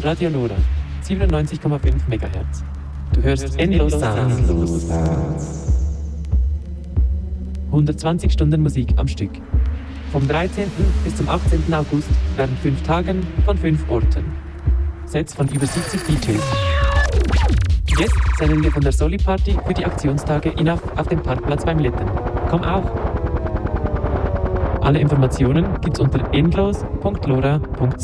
Radio Lora, 97,5 MHz. Du hörst Endlos Sounds. 120 Stunden Musik am Stück. Vom 13. bis zum 18. August während 5 Tagen von 5 Orten. Sets von über 70 DJs. Jetzt senden wir von der Soli Party für die Aktionstage Enough auf dem Parkplatz beim Letten. Komm auch! Alle Informationen gibt's unter endlos.lora.ch.